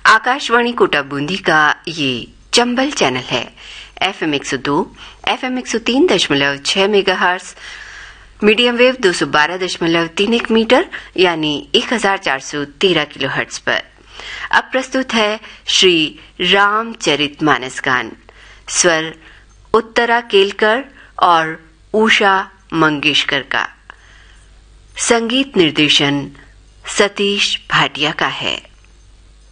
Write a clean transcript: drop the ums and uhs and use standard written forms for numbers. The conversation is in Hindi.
आकाशवाणी कोटा बूंदी का ये चंबल चैनल है। FM 102, FM 103.6 megahertz, medium wave 212.31 metre यानी 1413 किलोहर्ट्ज पर। अब प्रस्तुत है श्री रामचरितमानस गान। स्वर उत्तरा केलकर और उषा मंगेशकर का। संगीत निर्देशन सतीश भाटिया का है।